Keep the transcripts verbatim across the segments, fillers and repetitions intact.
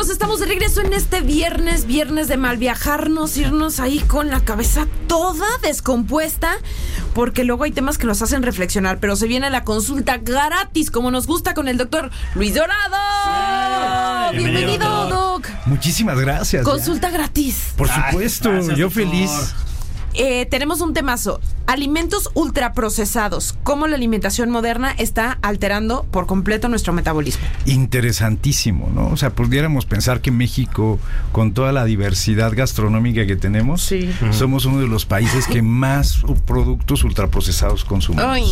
amigos, estamos de regreso en este viernes, viernes de mal viajarnos, irnos ahí con la cabeza toda descompuesta, porque luego hay temas que nos hacen reflexionar, pero se viene la consulta gratis, como nos gusta, con el doctor Luis Dorado. Sí, bienvenido, bienvenido, Doc. Muchísimas gracias. Consulta ya. gratis. Por supuesto, Ay, gracias, yo doctor. feliz. Eh, tenemos un temazo. Alimentos ultraprocesados. ¿Cómo la alimentación moderna está alterando por completo nuestro metabolismo? Interesantísimo, ¿no? O sea, pudiéramos pensar que México, con toda la diversidad gastronómica que tenemos, sí. somos uno de los países que más productos ultraprocesados consumimos. Ay.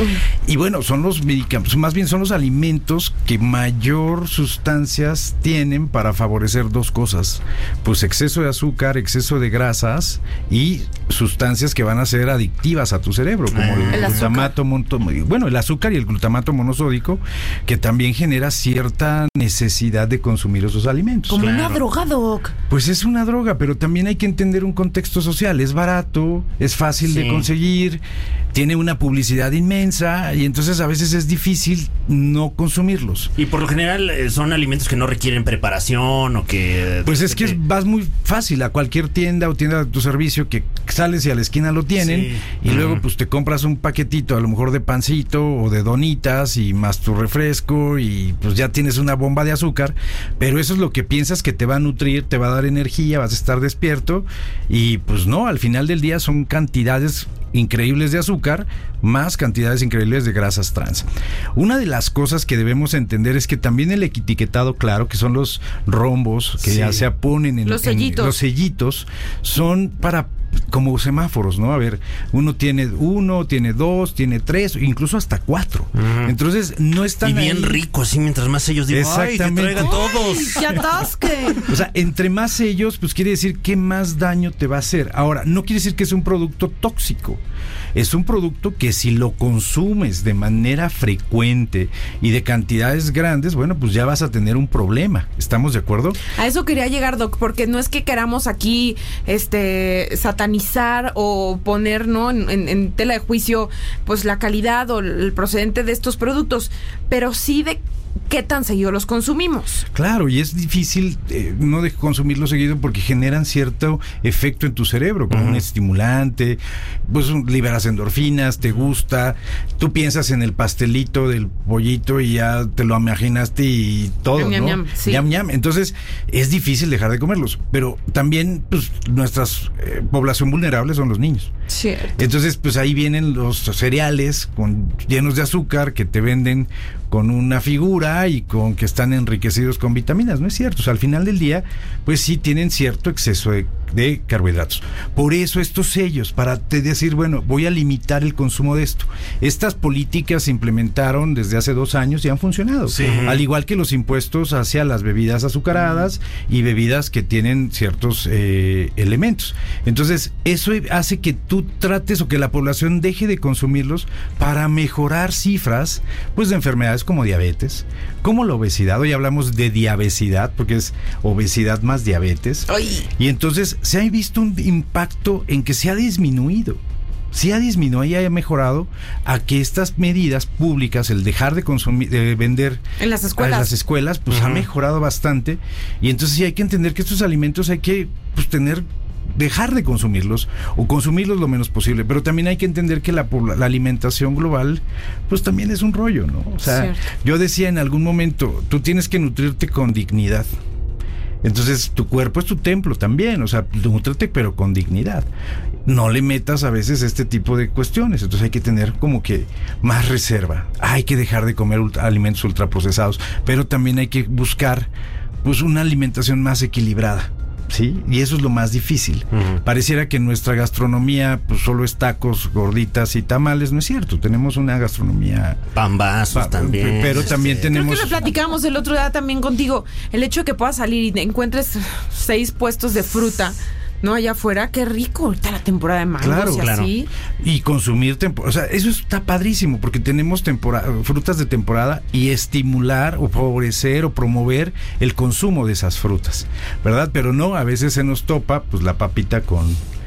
Y bueno, son los medicamentos, más bien son los alimentos que mayor sustancias tienen para favorecer dos cosas. Pues exceso de azúcar, exceso de grasas y sustancias que van a ser adictivas a tu cerebro, como el, el glutamato mono, bueno, el azúcar y el glutamato monosódico, que también genera cierta necesidad de consumir esos alimentos. Como claro. una droga, Doc. Pues es una droga, pero también hay que entender un contexto social. Es barato, es fácil sí. de conseguir, tiene una publicidad inmensa y entonces a veces es difícil no consumirlos. Y por lo general son alimentos que no requieren preparación o que... Pues es que es, vas muy fácil a cualquier tienda o tienda de tu servicio que sales y a la esquina lo tienen sí. y uh-huh. luego pues te compras un paquetito a lo mejor de pancito o de donitas y más tu refresco y pues ya tienes una bomba de azúcar, pero eso es lo que piensas que te va a nutrir, te va a dar energía, vas a estar despierto y pues no, al final del día son cantidades increíbles de azúcar más cantidades increíbles de grasas trans. Una de las cosas que debemos entender es que también el etiquetado claro, que son los rombos que sí. ya se ponen en los sellitos. En, los sellitos son para como semáforos, ¿no? A ver, uno tiene uno, tiene dos, tiene tres, incluso hasta cuatro. Uh-huh. Entonces, no están Y bien ahí. rico, así, mientras más sellos digo, exactamente. ¡ay, que traiga todos! ¡Que atasque! O sea, entre más sellos, pues quiere decir que más daño te va a hacer. Ahora, no quiere decir que es un producto tóxico. Es un producto que si lo consumes de manera frecuente y de cantidades grandes, bueno, pues ya vas a tener un problema. ¿Estamos de acuerdo? A eso quería llegar, Doc, porque no es que queramos aquí este satanizar o poner, ¿no? en, en, en tela de juicio pues la calidad o el procedente de estos productos, pero sí de qué tan seguido los consumimos. Claro, y es difícil eh, no de consumirlos seguido porque generan cierto efecto en tu cerebro, como uh-huh. un estimulante, pues liberas endorfinas, te gusta, tú piensas en el pastelito del pollito y ya te lo imaginaste y todo, ñam, ¿no? Ñam, sí. ñam, ñam. Entonces, es difícil dejar de comerlos, pero también, pues, nuestra eh, población vulnerable son los niños. Cierto. Entonces, pues ahí vienen los cereales con, llenos de azúcar que te venden con una figura y con que están enriquecidos con vitaminas. No es cierto. O sea, al final del día, pues sí tienen cierto exceso de, de carbohidratos. Por eso estos sellos, para te decir, bueno, voy a limitar el consumo de esto. Estas políticas se implementaron desde hace dos años y han funcionado. Sí. Al igual que los impuestos hacia las bebidas azucaradas y bebidas que tienen ciertos eh, elementos. Entonces, eso hace que tú trates o que la población deje de consumirlos para mejorar cifras, pues, de enfermedades como diabetes, como la obesidad. Hoy hablamos de diabesidad porque es obesidad más diabetes. Ay. Y entonces se ha visto un impacto en que se ha disminuido. Sí ha disminuido y ha mejorado a que estas medidas públicas, el dejar de consumir, de vender en las escuelas, a las escuelas, pues uh-huh. ha mejorado bastante. Y entonces sí hay que entender que estos alimentos hay que pues tener dejar de consumirlos o consumirlos lo menos posible, pero también hay que entender que la, la alimentación global pues también es un rollo, ¿no? O sea, cierto. Yo decía en algún momento, tú tienes que nutrirte con dignidad. Entonces tu cuerpo es tu templo también, o sea, nútrete pero con dignidad. No le metas a veces este tipo de cuestiones, entonces hay que tener como que más reserva. Hay que dejar de comer ultra, alimentos ultraprocesados, pero también hay que buscar pues una alimentación más equilibrada. ¿Sí? Y eso es lo más difícil. Uh-huh. Pareciera que nuestra gastronomía pues solo es tacos, gorditas y tamales. No es cierto, tenemos una gastronomía pambazos pa- también. Pero también sí. tenemos... Creo que lo platicamos el otro día también contigo. El hecho de que puedas salir y encuentres seis puestos de fruta, ¿no? Allá afuera, qué rico ahorita la temporada de mangos. Claro, y claro. así. Y consumir temporada, o sea, eso está padrísimo porque tenemos temporada, frutas de temporada y estimular o favorecer o promover el consumo de esas frutas, ¿verdad? Pero no, a veces se nos topa pues la papita con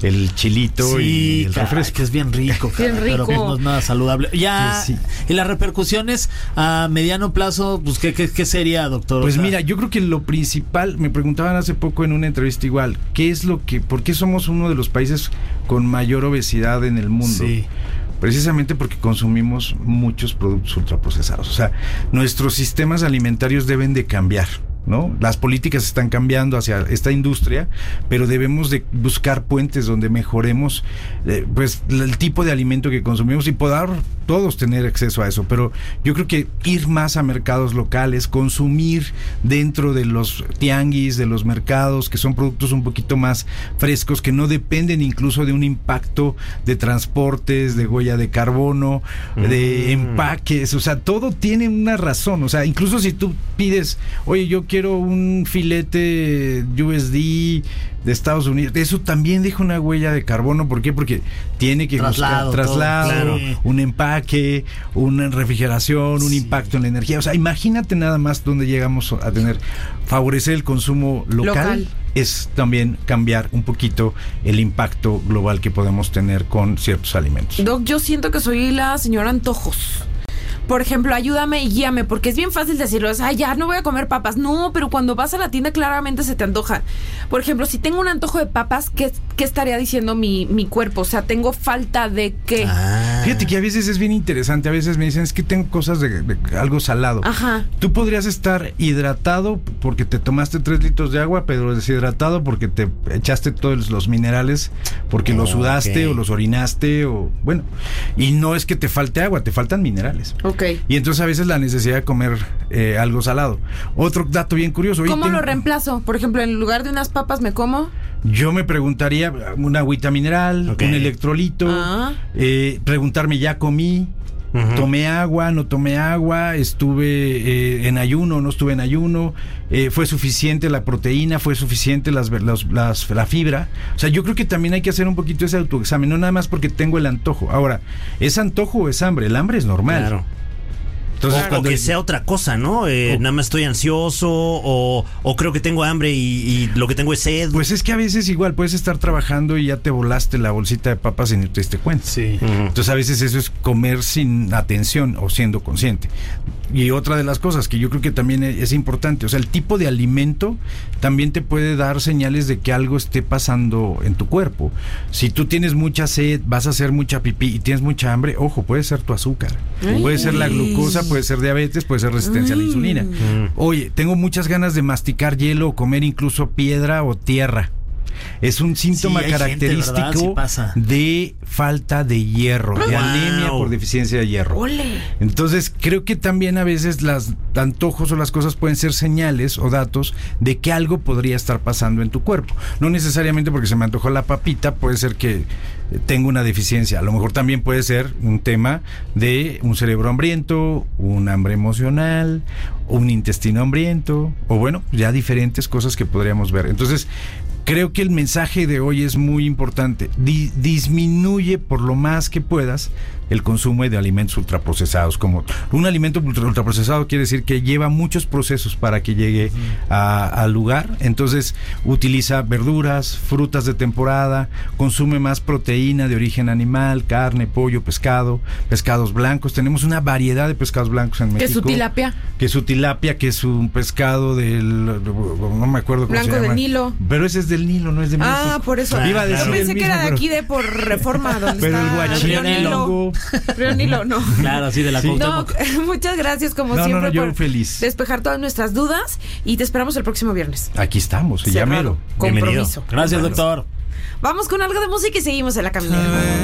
el chilito Sí, y el caray, refresco. que es bien rico, Bien caray, pero rico. pues no es nada saludable. Ya, Sí, sí. y las repercusiones a mediano plazo, pues ¿qué, qué, qué sería, doctor? Pues O sea, mira, yo creo que lo principal, me preguntaban hace poco en una entrevista igual, ¿qué es lo que, por qué somos uno de los países con mayor obesidad en el mundo? Sí. Precisamente porque consumimos muchos productos ultraprocesados. O sea, nuestros sistemas alimentarios deben de cambiar, ¿no? Las políticas están cambiando hacia esta industria, pero debemos de buscar puentes donde mejoremos eh, pues el tipo de alimento que consumimos y poder todos tener acceso a eso. Pero yo creo que ir más a mercados locales, consumir dentro de los tianguis, de los mercados, que son productos un poquito más frescos, que no dependen incluso de un impacto de transportes, de huella de carbono, mm. de empaques, o sea, todo tiene una razón. O sea, incluso si tú pides, oye, yo quiero un filete U S D de Estados Unidos, eso también deja una huella de carbono. ¿Por qué? Porque tiene que Traslado, buscar traslado, todo, claro. un empaque, una refrigeración, un Sí. impacto en la energía. O sea, imagínate nada más dónde llegamos a tener. Favorecer el consumo local, Local. es también cambiar un poquito el impacto global que podemos tener con ciertos alimentos. Doc, yo siento que soy la señora Antojos. Por ejemplo, ayúdame y guíame, porque es bien fácil decirlo, es, ay, ya no voy a comer papas. No, pero cuando vas a la tienda claramente se te antoja. Por ejemplo, si tengo un antojo de papas, ¿qué, qué estaría diciendo mi, mi cuerpo? O sea, tengo falta de qué. Ah. Fíjate que a veces es bien interesante, a veces me dicen, es que tengo cosas de, de algo salado. Ajá. Tú podrías estar hidratado porque te tomaste tres litros de agua, pero deshidratado porque te echaste todos los minerales, porque los sudaste Ok. o los orinaste, o bueno, y no es que te falte agua, te faltan minerales. Ok. Y entonces a veces la necesidad de comer eh, algo salado. Otro dato bien curioso. ¿Cómo tengo- lo reemplazo? Por ejemplo, en lugar de unas papas, ¿me como? Yo me preguntaría una agüita mineral, Ok. un electrolito, Ah. eh, preguntarme, ¿ya comí? Ujú. Tomé agua, no tomé agua, estuve eh, en ayuno, no estuve en ayuno, eh, fue suficiente la proteína, fue suficiente las, ver- las, las- la fibra. O sea, yo creo que también hay que hacer un poquito ese autoexamen, no nada más porque tengo el antojo. Ahora, ¿es antojo o es hambre? El hambre es normal. Claro. Entonces, O, o cuando que sea otra cosa, ¿no? Eh, O- nada más estoy ansioso o, o creo que tengo hambre y, y lo que tengo es sed. Pues es que a veces igual puedes estar trabajando y ya te volaste la bolsita de papas y ni te diste cuenta. Sí. Ujú. Entonces a veces eso es comer sin atención o siendo consciente. Y otra de las cosas que yo creo que también es importante, o sea, el tipo de alimento también te puede dar señales de que algo esté pasando en tu cuerpo. Si tú tienes mucha sed, vas a hacer mucha pipí y tienes mucha hambre, ojo, puede ser tu azúcar, Ay. puede ser la glucosa, puede ser diabetes, puede ser resistencia a la insulina. Mm. Oye, tengo muchas ganas de masticar hielo o comer incluso piedra o tierra. Es un síntoma Sí, hay gente, característico ¿verdad? Sí pasa. de falta de hierro, de Wow. anemia por deficiencia de hierro. ¡Ole! Entonces, creo que también a veces las antojos o las cosas pueden ser señales o datos de que algo podría estar pasando en tu cuerpo. No necesariamente porque se me antojó la papita, puede ser que tengo una deficiencia. A lo mejor también puede ser un tema de un cerebro hambriento, un hambre emocional, un intestino hambriento, o bueno, ya diferentes cosas que podríamos ver. Entonces, creo que el mensaje de hoy es muy importante. Di- disminuye por lo más que puedas el consumo de alimentos ultraprocesados. Como un alimento ultra- ultraprocesado quiere decir que lleva muchos procesos para que llegue a- al lugar. Entonces utiliza verduras, frutas de temporada, consume más proteína de origen animal, carne, pollo, pescado, pescados blancos. Tenemos una variedad de pescados blancos en ¿Qué México. es su tilapia? Que es su tilapia, que es un pescado del... no me acuerdo cómo Blanco se llama. del Nilo. Pero ese es del Nilo, no es de México. Ah, por eso. Ah, Iba a claro. decir Yo el pensé que mismo, era de pero- aquí de por Reforma, donde Pero el está guachilo. Río Nilo. Río Nilo, no. Claro, así de la Sí. Cuauhtémoc. Doc, muchas gracias como No, no, siempre no, yo por feliz. despejar todas nuestras dudas y te esperamos el próximo viernes. Aquí estamos, ya Cerrado. mero. Bienvenido. Compromiso. Gracias, doctor. Vamos con algo de música y seguimos en la caminera.